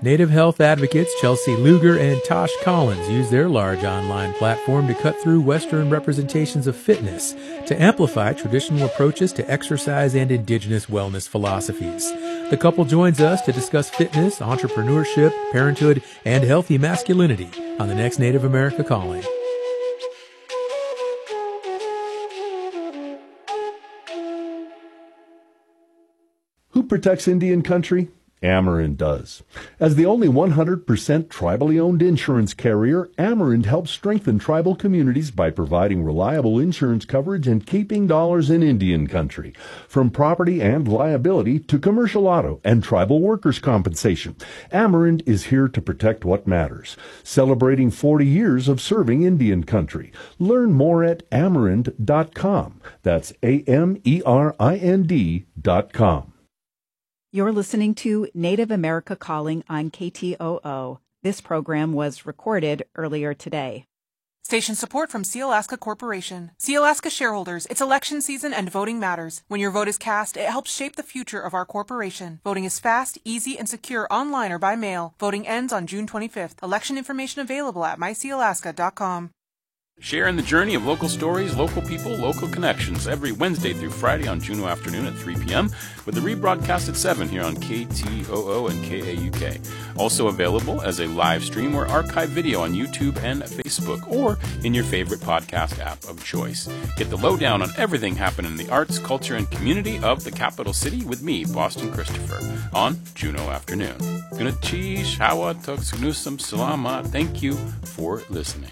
Native health advocates Chelsea Luger and Tosh Collins use their large online platform to cut through Western representations of fitness to amplify traditional approaches to exercise and indigenous wellness philosophies. The couple joins us to discuss fitness, entrepreneurship, parenthood, and healthy masculinity on the next Native America Calling. Who protects Indian country? Amerind does. As the only 100% tribally owned insurance carrier, Amerind helps strengthen tribal communities by providing reliable insurance coverage and keeping dollars in Indian country. From property and liability to commercial auto and tribal workers' compensation, Amerind is here to protect what matters. Celebrating 40 years of serving Indian country. Learn more at amerind.com. That's AMERIND.com. You're listening to Native America Calling on KTOO. This program was recorded earlier today. Station support from Sealaska Corporation. Sealaska shareholders, it's election season and voting matters. When your vote is cast, it helps shape the future of our corporation. Voting is fast, easy, and secure online or by mail. Voting ends on June 25th. Election information available at mysealaska.com. Share in the journey of local stories, local people, local connections every Wednesday through Friday on Juneau afternoon at 3 p.m. with the rebroadcast at 7 here on KTOO and KAUK. Also available as a live stream or archive video on YouTube and Facebook or in your favorite podcast app of choice. Get the lowdown on everything happening in the arts, culture, and community of the capital city with me, Boston Christopher, on Juneau afternoon. Gunachi, Shawa, Tuksnusam, Salama. Thank you for listening.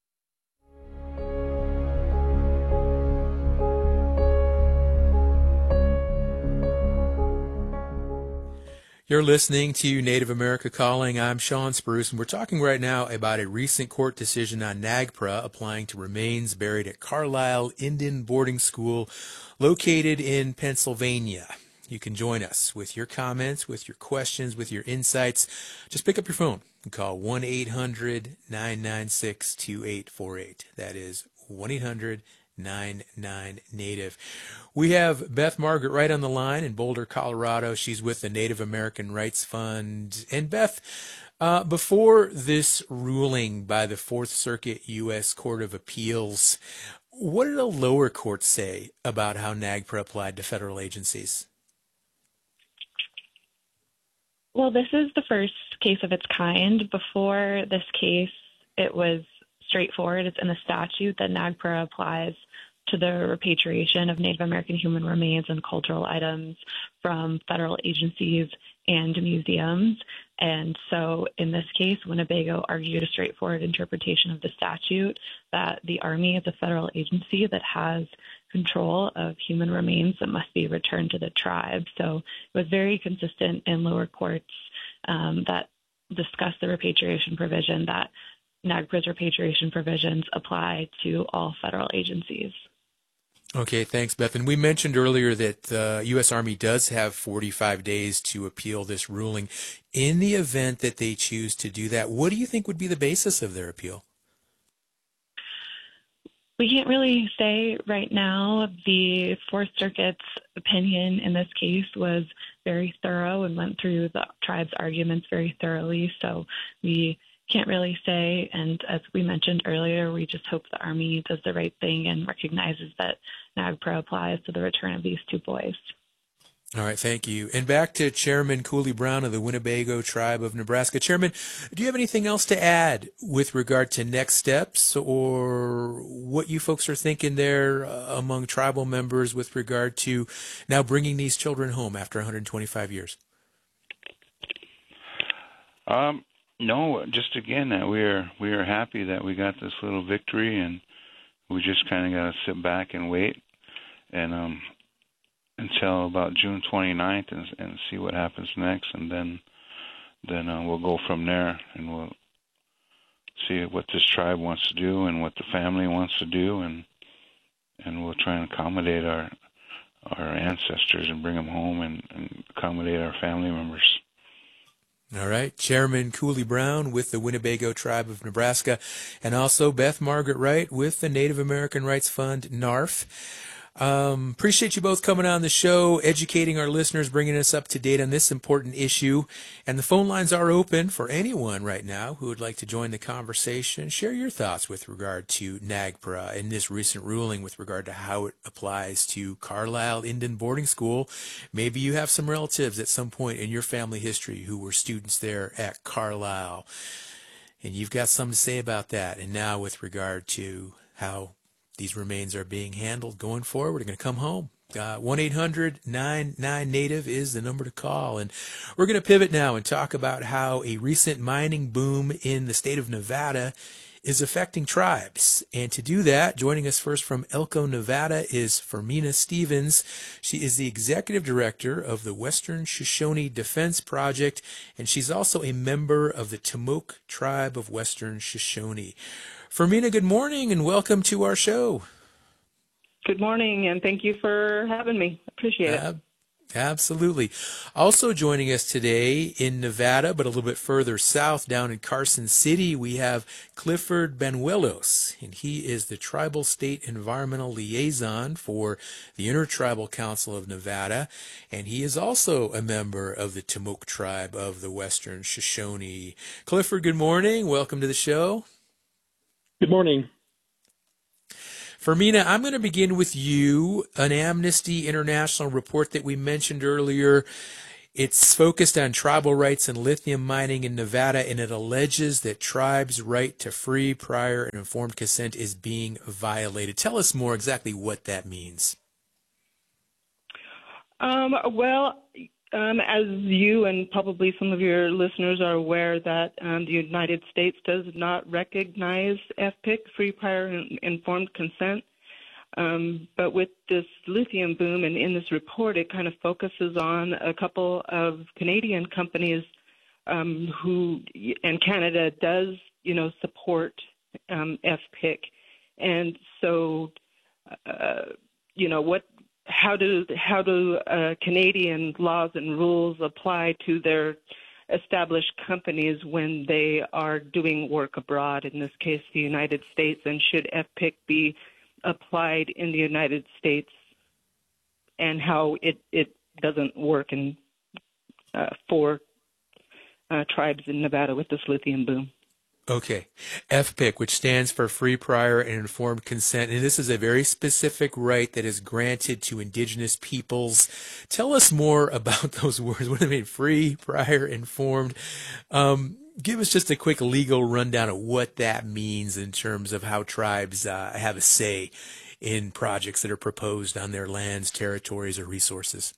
You're listening to Native America Calling. I'm Sean Spruce, and we're talking right now about a recent court decision on NAGPRA applying to remains buried at Carlisle Indian Boarding School located in Pennsylvania. You can join us with your comments, with your questions, with your insights. Just pick up your phone and call 1-800-996-2848. That is 1-800-99-NATIVE. We have Beth Margaret Wright on the line in Boulder, Colorado. She's with the Native American Rights Fund. And Beth, before this ruling by the Fourth Circuit U.S. Court of Appeals, what did a lower court say about how NAGPRA applied to federal agencies? Well, this is the first case of its kind. Before this case, it was straightforward. It's in the statute that NAGPRA applies to the repatriation of Native American human remains and cultural items from federal agencies and museums. And so in this case, Winnebago argued a straightforward interpretation of the statute that the Army is a federal agency that has control of human remains that must be returned to the tribe. So it was very consistent in lower courts that discussed the repatriation provision, that NAGPRA's repatriation provisions apply to all federal agencies. Okay, thanks, Beth. And we mentioned earlier that the U.S. Army does have 45 days to appeal this ruling. In the event that they choose to do that, what do you think would be the basis of their appeal? We can't really say right now. The Fourth Circuit's opinion in this case was very thorough and went through the tribe's arguments very thoroughly. So we can't really say, and as we mentioned earlier, we just hope the Army does the right thing and recognizes that NAGPRA applies to the return of these two boys. All right, thank you. And back to Chairman Cooley Brown of the Winnebago Tribe of Nebraska. Chairman, do you have anything else to add with regard to next steps or what you folks are thinking there among tribal members with regard to now bringing these children home after 125 years? No, just again, we are happy that we got this little victory, and we just kind of got to sit back and wait and until about June 29th and see what happens next, and then we'll go from there, and we'll see what this tribe wants to do and what the family wants to do, and we'll try and accommodate our ancestors and bring them home and accommodate our family members. All right. Chairman Cooley Brown with the Winnebago Tribe of Nebraska, and also Beth Margaret Wright with the Native American Rights Fund, NARF. Appreciate you both coming on the show, educating our listeners, bringing us up to date on this important issue. And the phone lines are open for anyone right now who would like to join the conversation. Share your thoughts with regard to NAGPRA and this recent ruling with regard to how it applies to Carlisle Indian Boarding School. Maybe you have some relatives at some point in your family history who were students there at Carlisle, and you've got something to say about that. And now with regard to how these remains are being handled going forward, we're going to come home. 1-800-99-NATIVE is the number to call. And we're going to pivot now and talk about how a recent mining boom in the state of Nevada is affecting tribes. And to do that, joining us first from Elko, Nevada is Fermina Stevens. She is the executive director of the Western Shoshone Defense Project, and she's also a member of the Timok tribe of Western Shoshone. Fermina, good morning and welcome to our show. Good morning, and thank you for having me. Appreciate it. Absolutely. Also joining us today in Nevada, but a little bit further south down in Carson City, we have Clifford Benuelos, and he is the Tribal State Environmental Liaison for the Intertribal Council of Nevada, and he is also a member of the Timok tribe of the Western Shoshone. Clifford, good morning. Welcome to the show. Good morning. Fermina, I'm going to begin with you. An Amnesty International report that we mentioned earlier, it's focused on tribal rights and lithium mining in Nevada, and it alleges that tribes' right to free, prior, and informed consent is being violated. Tell us more exactly what that means. As you and probably some of your listeners are aware that the United States does not recognize FPIC, free, prior, and informed consent. But with this lithium boom and in this report, it kind of focuses on a couple of Canadian companies and Canada does, support FPIC. And so, how do Canadian laws and rules apply to their established companies when they are doing work abroad, in this case the United States, and should FPIC be applied in the United States, and how it doesn't work for tribes in Nevada with this lithium boom? Okay. FPIC, which stands for Free, Prior, and Informed Consent. And this is a very specific right that is granted to indigenous peoples. Tell us more about those words. What do they mean? Free, prior, informed. Give us just a quick legal rundown of what that means in terms of how tribes have a say in projects that are proposed on their lands, territories, or resources.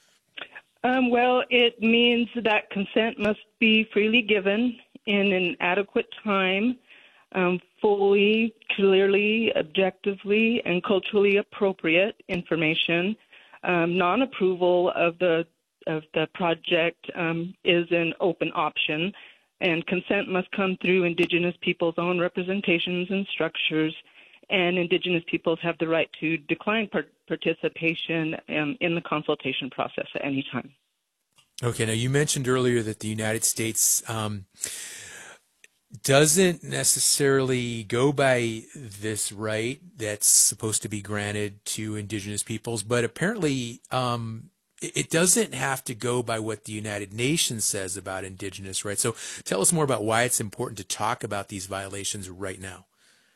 It means that consent must be freely given in an adequate time, fully, clearly, objectively, and culturally appropriate information. Non-approval of the project is an open option, and consent must come through Indigenous peoples' own representations and structures, and Indigenous peoples have the right to decline participation in the consultation process at any time. Okay, now you mentioned earlier that the United States doesn't necessarily go by this right that's supposed to be granted to indigenous peoples, but apparently it doesn't have to go by what the United Nations says about indigenous rights. So tell us more about why it's important to talk about these violations right now.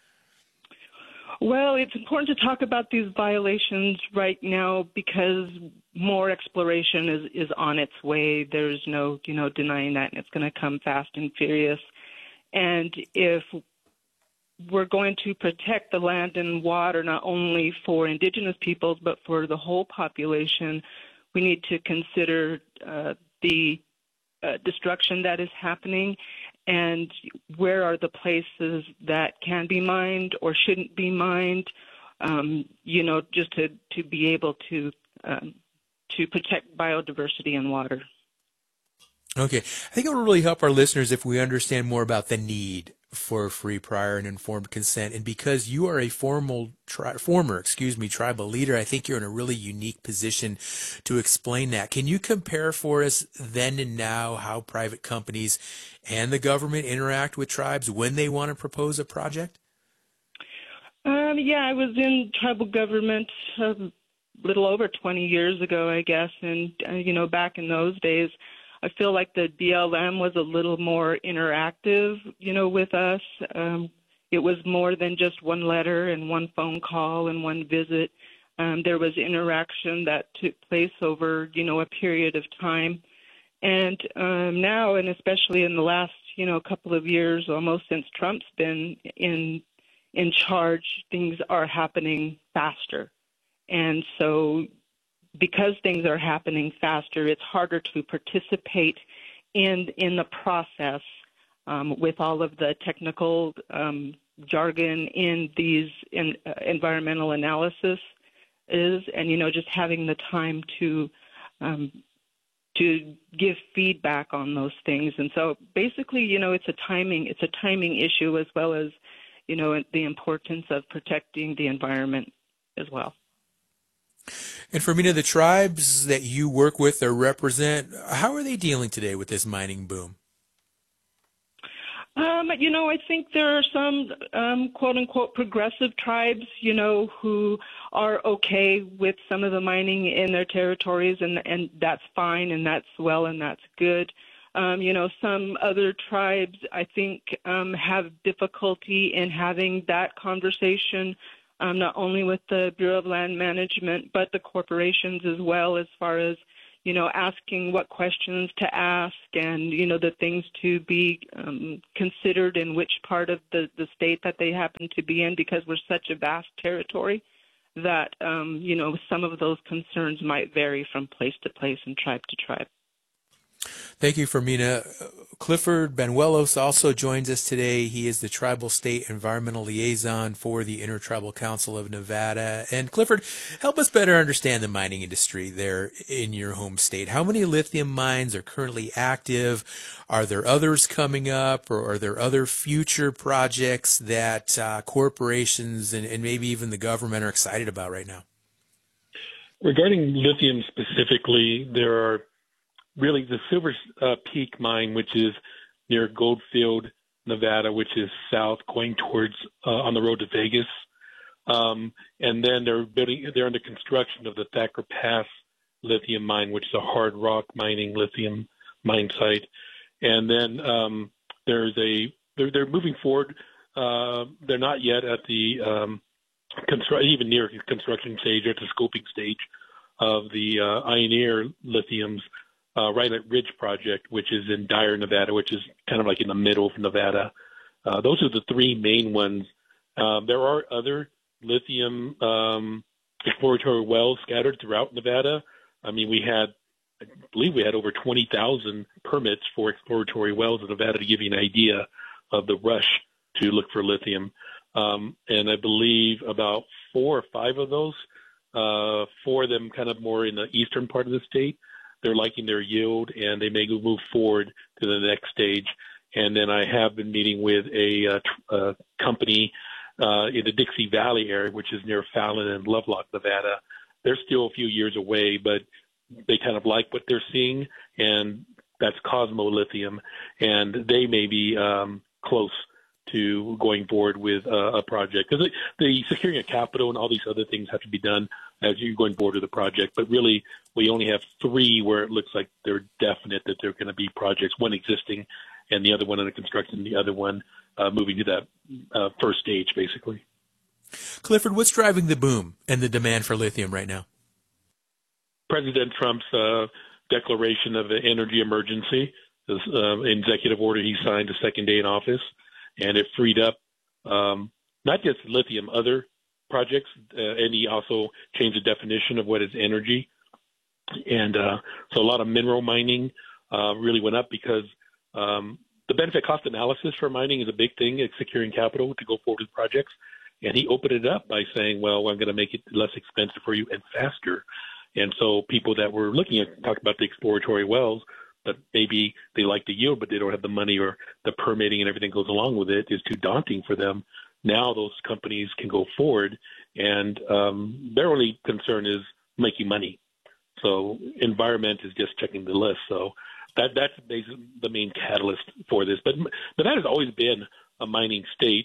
Well, it's important to talk about these violations right now because more exploration is on its way. There's no, denying that, and it's going to come fast and furious. And if we're going to protect the land and water, not only for indigenous peoples, but for the whole population, we need to consider the destruction that is happening and where are the places that can be mined or shouldn't be mined, just to be able to protect biodiversity and water. Okay. I think it will really help our listeners if we understand more about the need for free, prior, and informed consent. And because you are a former tribal leader, I think you're in a really unique position to explain that. Can you compare for us then and now how private companies and the government interact with tribes when they want to propose a project? Yeah, I was in tribal government a little over 20 years ago, I guess. And, back in those days, I feel like the BLM was a little more interactive, with us. It was more than just one letter and one phone call and one visit. There was interaction that took place over, a period of time. And now, and especially in the last, couple of years, almost since Trump's been in charge, things are happening faster. And so because things are happening faster, it's harder to participate in the process with all of the technical jargon in these environmental analysis and just having the time to give feedback on those things. And so basically, it's a timing issue, as well as, the importance of protecting the environment as well. And for many of the tribes that you work with or represent, how are they dealing today with this mining boom? I think there are some quote-unquote progressive tribes, who are okay with some of the mining in their territories, and that's fine, and that's well, and that's good. Some other tribes, I think, have difficulty in having that conversation, not only with the Bureau of Land Management, but the corporations as well, as far as, asking what questions to ask and, the things to be considered in which part of the state that they happen to be in, because we're such a vast territory that, some of those concerns might vary from place to place and tribe to tribe. Thank you, Fermina. Clifford Banuelos also joins us today. He is the Tribal State Environmental Liaison for the Intertribal Council of Nevada. And Clifford, help us better understand the mining industry there in your home state. How many lithium mines are currently active? Are there others coming up, or are there other future projects that corporations and maybe even the government are excited about right now? Regarding lithium specifically, there are really the Silver Peak mine, which is near Goldfield, Nevada, which is south, going towards on the road to Vegas. And then they're under construction of the Thacker Pass lithium mine, which is a hard rock mining lithium mine site. And then they're moving forward. They're not yet at the even near construction stage, or at the scoping stage of the Ioneer Lithium's right at Ridge Project, which is in Dyer, Nevada, which is kind of like in the middle of Nevada. Those are the three main ones. There are other lithium exploratory wells scattered throughout Nevada. I mean, I believe we had over 20,000 permits for exploratory wells in Nevada, to give you an idea of the rush to look for lithium. And I believe about 4 or 5 of those, 4 of them kind of more in the eastern part of the state, they're liking their yield, and they may move forward to the next stage. And then I have been meeting with a company in the Dixie Valley area, which is near Fallon and Lovelock, Nevada. They're still a few years away, but they kind of like what they're seeing, and that's Cosmo Lithium, and they may be close to going forward with a project, because the securing of capital and all these other things have to be done as you're going forward with the project. But really, we only have 3 where it looks like they're definite that they're going to be projects, one existing and the other one under construction, the other one moving to that first stage, basically. Clifford, what's driving the boom and the demand for lithium right now? President Trump's declaration of an energy emergency, this executive order he signed the second day in office, and it freed up not just lithium, other projects, and he also changed the definition of what is energy. And so a lot of mineral mining really went up, because the benefit cost analysis for mining is a big thing. It's securing capital to go forward with projects. And he opened it up by saying, well, I'm going to make it less expensive for you and faster. And so people that were looking at, talk about the exploratory wells, but maybe they like the yield, but they don't have the money, or the permitting and everything goes along with it is too daunting for them. Now those companies can go forward, and their only concern is making money. So environment is just checking the list. So that's basically the main catalyst for this. But Nevada's always been a mining state,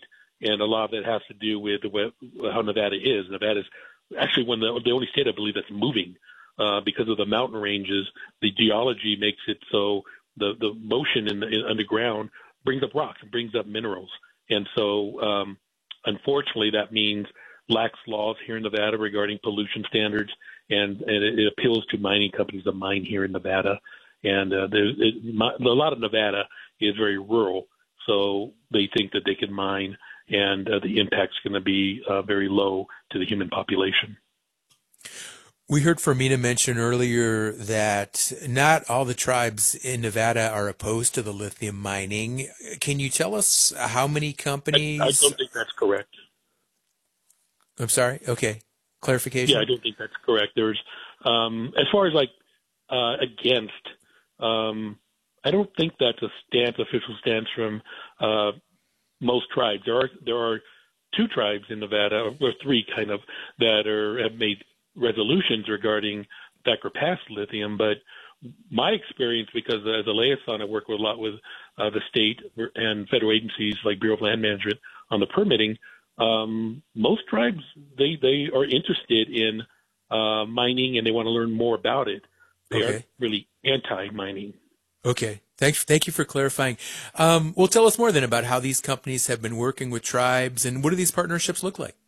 and a lot of that has to do with how Nevada is. Nevada is actually the only state, I believe, that's moving because of the mountain ranges. The geology makes it so the motion in underground brings up rocks and brings up minerals. And so, unfortunately, that means lax laws here in Nevada regarding pollution standards, and it appeals to mining companies to mine here in Nevada. And a lot of Nevada is very rural, so they think that they can mine, and the impact's going to be very low to the human population. We heard Fermina mention earlier that not all the tribes in Nevada are opposed to the lithium mining. Can you tell us how many companies? I don't think that's correct. I'm sorry? Okay. Clarification? Yeah, I don't think that's correct. There's, as far as against, I don't think that's official stance from most tribes. There are two tribes in Nevada, or three kind of, that have made resolutions regarding Thacker Pass lithium. But my experience, because as a liaison, I work a lot with the state and federal agencies like Bureau of Land Management on the permitting. Most tribes, they are interested in mining, and they want to learn more about it. They aren't really anti-mining. Okay. Thank you for clarifying. Well, tell us more then about how these companies have been working with tribes, and what do these partnerships look like?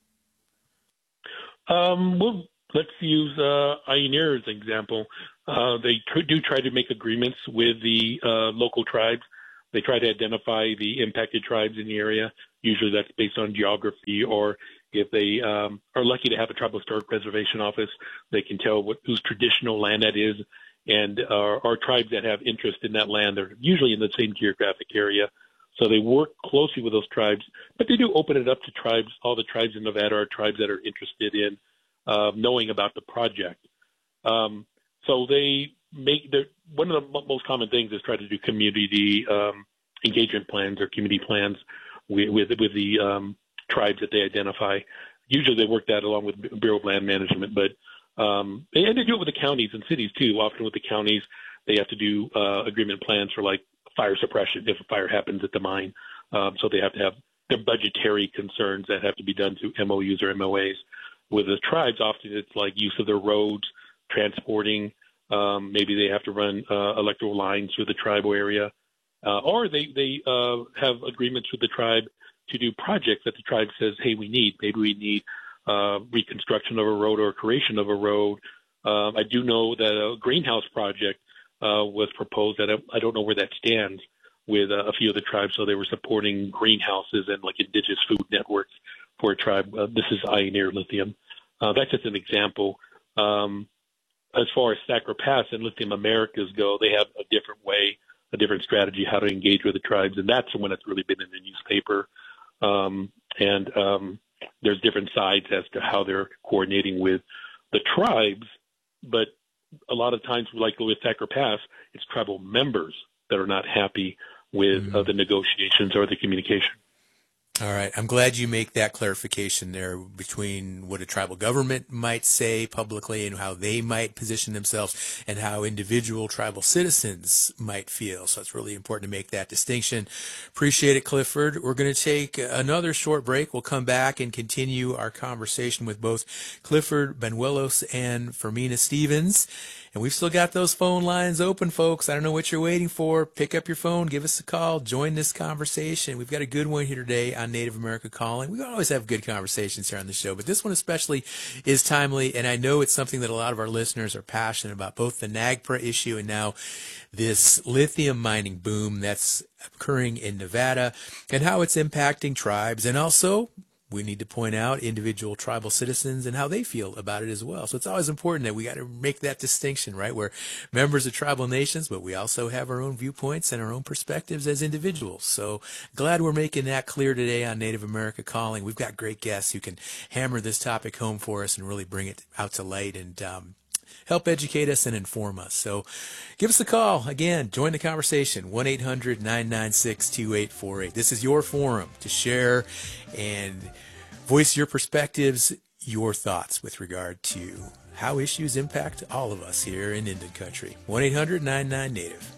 Well, let's use Ioneer as an example. They do try to make agreements with the local tribes. They try to identify the impacted tribes in the area. Usually that's based on geography, or if they are lucky to have a tribal historic preservation office, they can tell whose traditional land that is. And our tribes that have interest in that land, they're usually in the same geographic area. So they work closely with those tribes, but they do open it up to tribes. All the tribes in Nevada are tribes that are interested in knowing about the project. So they one of the most common things is try to do community engagement plans or community plans with the tribes that they identify. Usually they work that along with Bureau of Land Management, but and they do it with the counties and cities too. Often with the counties, they have to do agreement plans for like fire suppression if a fire happens at the mine. So they have to have their budgetary concerns that have to be done through MOUs or MOAs. With the tribes, often it's like use of their roads, transporting. Maybe they have to run electrical lines through the tribal area, or they have agreements with the tribe to do projects that the tribe says, hey, we need. Maybe we need reconstruction of a road or creation of a road. I do know that a greenhouse project was proposed. That I don't know where that stands with a few of the tribes. So they were supporting greenhouses and like indigenous food networks for a tribe. This is Ioneer Lithium. That's just an example. As far as Thacker Pass and Lithium Americas go, they have a different way, a different strategy how to engage with the tribes, and that's the one that's really been in the newspaper. There's different sides as to how they're coordinating with the tribes, but a lot of times, like with Thacker Pass, it's tribal members that are not happy with the negotiations or the communication. All right. I'm glad you make that clarification there between what a tribal government might say publicly and how they might position themselves and how individual tribal citizens might feel. So it's really important to make that distinction. Appreciate it, Clifford. We're going to take another short break. We'll come back and continue our conversation with both Clifford Banuelos and Fermina Stevens. And we've still got those phone lines open, folks. I don't know what you're waiting for. Pick up your phone, give us a call, join this conversation. We've got a good one here today on Native America Calling. We always have good conversations here on the show, but this one especially is timely, and I know it's something that a lot of our listeners are passionate about, both the NAGPRA issue and now this lithium mining boom that's occurring in Nevada and how it's impacting tribes, and also we need to point out individual tribal citizens and how they feel about it as well. So it's always important that we got to make that distinction, right? We're members of tribal nations, but we also have our own viewpoints and our own perspectives as individuals. So glad we're making that clear today on Native America Calling. We've got great guests who can hammer this topic home for us and really bring it out to light and help educate us and inform us. So give us a call. Again, join the conversation, 1-800-996-2848. This is your forum to share and voice your perspectives, your thoughts with regard to how issues impact all of us here in Indian Country. 1-800-99-NATIVE.